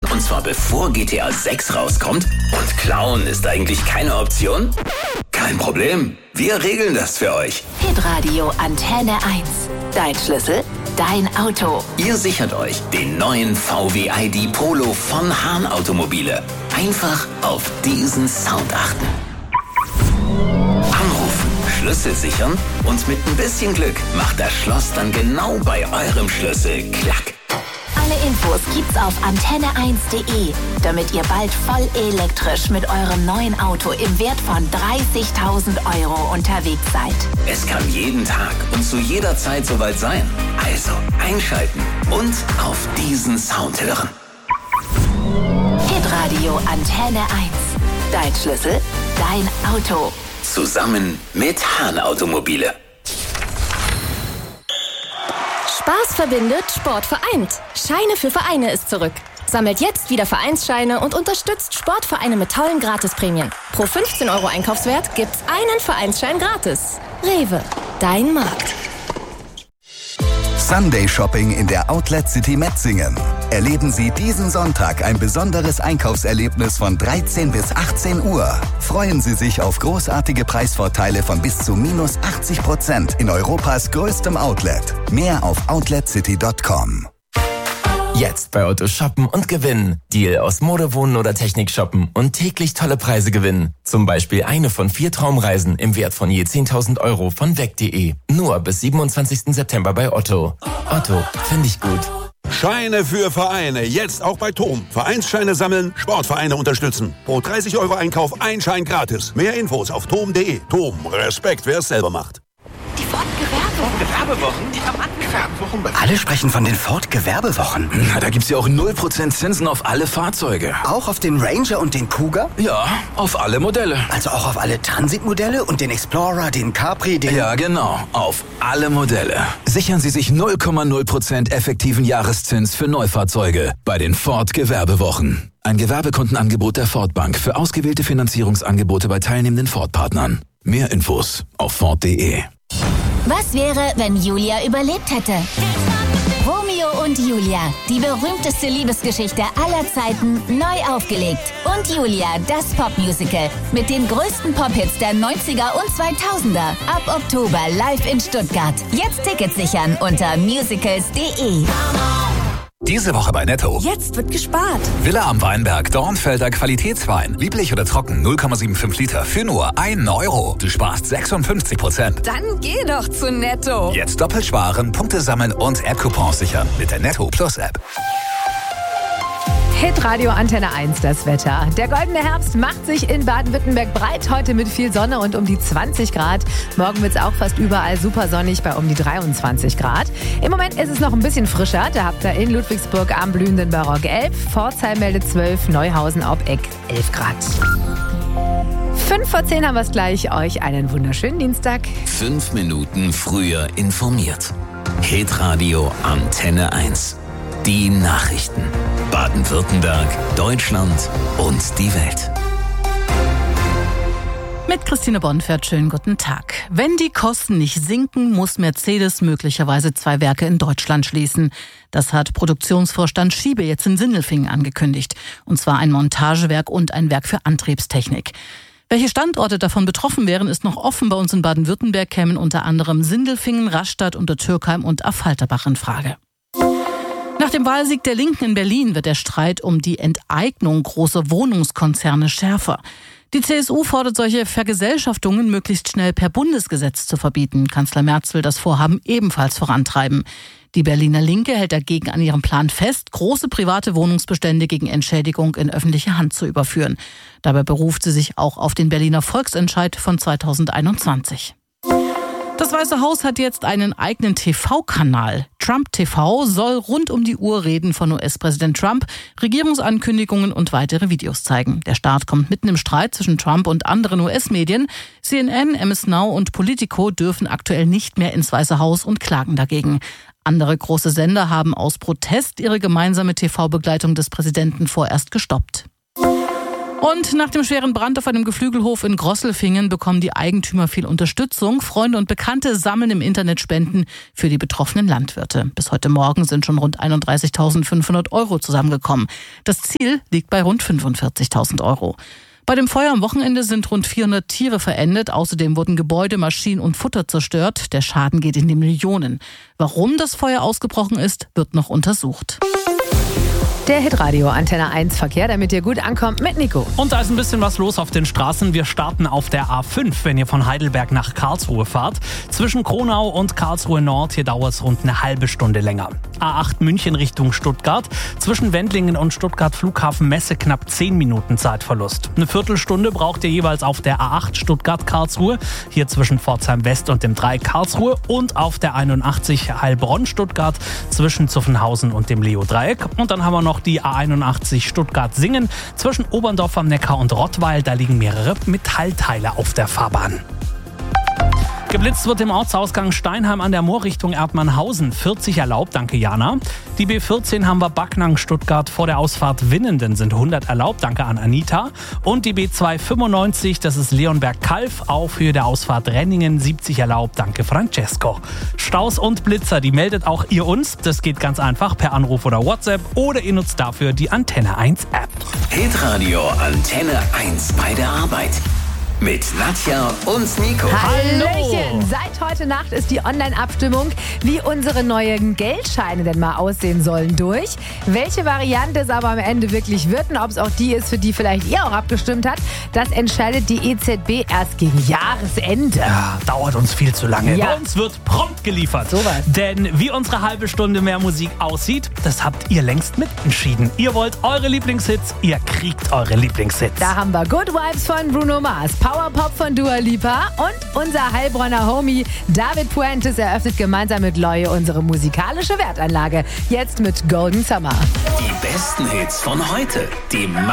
Und zwar bevor GTA 6 rauskommt? Und klauen ist eigentlich keine Option? Kein Problem. Wir regeln das für euch. Hitradio Antenne 1. Dein Schlüssel, dein Auto. Ihr sichert euch den neuen VW ID Polo von Hahn Automobile. Einfach auf diesen Sound achten. Anrufen, Schlüssel sichern und mit ein bisschen Glück macht das Schloss dann genau bei eurem Schlüssel Klack. Alle Infos gibt's auf antenne1.de, damit ihr bald voll elektrisch mit eurem neuen Auto im Wert von 30.000 € unterwegs seid. Es kann jeden Tag und zu jeder Zeit soweit sein. Also einschalten und auf diesen Sound hören. Hitradio Antenne 1. Dein Schlüssel, dein Auto. Zusammen mit Hahn Automobile. Spaß verbindet, Sport vereint. Scheine für Vereine ist zurück. Sammelt jetzt wieder Vereinsscheine und unterstützt Sportvereine mit tollen Gratisprämien. Pro 15 € Einkaufswert gibt's einen Vereinsschein gratis. Rewe, dein Markt. Sunday Shopping in der Outlet City Metzingen. Erleben Sie diesen Sonntag ein besonderes Einkaufserlebnis von 13 bis 18 Uhr. Freuen Sie sich auf großartige Preisvorteile von bis zu -80% in Europas größtem Outlet. Mehr auf outletcity.com. Jetzt bei Otto shoppen und gewinnen. Deal aus Mode, Wohnen oder Technik shoppen und täglich tolle Preise gewinnen. Zum Beispiel eine von 4 Traumreisen im Wert von je 10.000 € von weg.de. Nur bis 27. September bei Otto. Otto, finde ich gut. Scheine für Vereine, jetzt auch bei TOM. Vereinsscheine sammeln, Sportvereine unterstützen. Pro 30 € Einkauf ein Schein gratis. Mehr Infos auf tom.de. TOM, Respekt, wer es selber macht. Die Ford-Gewerbewochen, die haben angefangen. Alle sprechen von den Ford-Gewerbewochen. Na, da gibt's ja auch 0% Zinsen auf alle Fahrzeuge. Auch auf den Ranger und den Kuga? Ja, auf alle Modelle. Also auch auf alle Transit-Modelle und den Explorer, den Capri, den... Ja, genau, auf alle Modelle. Sichern Sie sich 0,0% effektiven Jahreszins für Neufahrzeuge bei den Ford-Gewerbewochen. Ein Gewerbekundenangebot der Ford Bank für ausgewählte Finanzierungsangebote bei teilnehmenden Ford-Partnern. Mehr Infos auf Ford.de. Was wäre, wenn Julia überlebt hätte? Romeo und Julia, die berühmteste Liebesgeschichte aller Zeiten, neu aufgelegt. Und Julia, das Popmusical mit den größten Pop-Hits der 90er und 2000er. Ab Oktober live in Stuttgart. Jetzt Tickets sichern unter musicals.de. Diese Woche bei Netto. Jetzt wird gespart. Villa am Weinberg, Dornfelder Qualitätswein. Lieblich oder trocken, 0,75 Liter für nur 1 €. Du sparst 56%. Dann geh doch zu Netto. Jetzt doppelt sparen, Punkte sammeln und App-Coupons sichern mit der Netto Plus App. Hitradio Antenne 1, das Wetter. Der goldene Herbst macht sich in Baden-Württemberg breit, heute mit viel Sonne und um die 20 Grad. Morgen wird es auch fast überall super sonnig bei um die 23 Grad. Im Moment ist es noch ein bisschen frischer. Da habt ihr in Ludwigsburg am blühenden Barock 11, Pforzheim meldet 12, Neuhausen auf Eck 11 Grad. 5 vor 10 haben wir es gleich. Euch einen wunderschönen Dienstag. 5 Minuten früher informiert. Hitradio Antenne 1. Die Nachrichten. Baden-Württemberg, Deutschland und die Welt. Mit Christine Bonfert, schönen guten Tag. Wenn die Kosten nicht sinken, muss Mercedes möglicherweise 2 Werke in Deutschland schließen. Das hat Produktionsvorstand Schiebe jetzt in Sindelfingen angekündigt. Und zwar ein Montagewerk und ein Werk für Antriebstechnik. Welche Standorte davon betroffen wären, ist noch offen. Bei uns in Baden-Württemberg kämen unter anderem Sindelfingen, Rastatt, Untertürkheim und Affalterbach in Frage. Nach dem Wahlsieg der Linken in Berlin wird der Streit um die Enteignung großer Wohnungskonzerne schärfer. Die CSU fordert solche Vergesellschaftungen möglichst schnell per Bundesgesetz zu verbieten. Kanzler Merz will das Vorhaben ebenfalls vorantreiben. Die Berliner Linke hält dagegen an ihrem Plan fest, große private Wohnungsbestände gegen Entschädigung in öffentliche Hand zu überführen. Dabei beruft sie sich auch auf den Berliner Volksentscheid von 2021. Das Weiße Haus hat jetzt einen eigenen TV-Kanal. Trump TV soll rund um die Uhr Reden von US-Präsident Trump, Regierungsankündigungen und weitere Videos zeigen. Der Start kommt mitten im Streit zwischen Trump und anderen US-Medien. CNN, MS Now und Politico dürfen aktuell nicht mehr ins Weiße Haus und klagen dagegen. Andere große Sender haben aus Protest ihre gemeinsame TV-Begleitung des Präsidenten vorerst gestoppt. Und nach dem schweren Brand auf einem Geflügelhof in Grosselfingen bekommen die Eigentümer viel Unterstützung. Freunde und Bekannte sammeln im Internet Spenden für die betroffenen Landwirte. Bis heute Morgen sind schon rund 31.500 € zusammengekommen. Das Ziel liegt bei rund 45.000 €. Bei dem Feuer am Wochenende sind rund 400 Tiere verendet. Außerdem wurden Gebäude, Maschinen und Futter zerstört. Der Schaden geht in die Millionen. Warum das Feuer ausgebrochen ist, wird noch untersucht. Der Hitradio Antenne 1 Verkehr, damit ihr gut ankommt mit Nico. Und da ist ein bisschen was los auf den Straßen. Wir starten auf der A5, wenn ihr von Heidelberg nach Karlsruhe fahrt. Zwischen Kronau und Karlsruhe Nord, hier dauert es rund eine halbe Stunde länger. A8 München Richtung Stuttgart. Zwischen Wendlingen und Stuttgart Flughafen Messe knapp 10 Minuten Zeitverlust. Eine Viertelstunde braucht ihr jeweils auf der A8 Stuttgart-Karlsruhe. Hier zwischen Pforzheim West und dem Dreieck Karlsruhe. Und auf der 81 Heilbronn-Stuttgart zwischen Zuffenhausen und dem Leo-Dreieck. Und dann haben wir noch die A81 Stuttgart-Singen zwischen Oberndorf am Neckar und Rottweil. Da liegen mehrere Metallteile auf der Fahrbahn. Geblitzt wird im Ortsausgang Steinheim an der Moor Richtung Erdmannhausen. 40 erlaubt, danke Jana. Die B14 haben wir Backnang Stuttgart vor der Ausfahrt Winnenden sind 100 erlaubt, danke an Anita. Und die B295, das ist Leonberg-Kalf auf Höhe der Ausfahrt Renningen, 70 erlaubt, danke Francesco. Staus und Blitzer, die meldet auch ihr uns. Das geht ganz einfach per Anruf oder WhatsApp oder ihr nutzt dafür die Antenne 1 App. Hitradio Antenne 1 bei der Arbeit. Mit Nadja und Nico. Hallöchen! Seit heute Nacht ist die Online-Abstimmung, wie unsere neuen Geldscheine denn mal aussehen sollen, durch. Welche Variante es aber am Ende wirklich wird und ob es auch die ist, für die vielleicht ihr auch abgestimmt habt, das entscheidet die EZB erst gegen Jahresende. Ja, dauert uns viel zu lange. Ja. Bei uns wird prompt geliefert. Sowas. Denn wie unsere halbe Stunde mehr Musik aussieht, das habt ihr längst mitentschieden. Ihr wollt eure Lieblingshits, ihr kriegt eure Lieblingshits. Da haben wir Good Vibes von Bruno Mars, Powerpop von Dua Lipa und unser Heilbronner Homie David Puentes eröffnet gemeinsam mit Loye unsere musikalische Wertanlage. Jetzt mit Golden Summer. Die besten Hits von heute. Die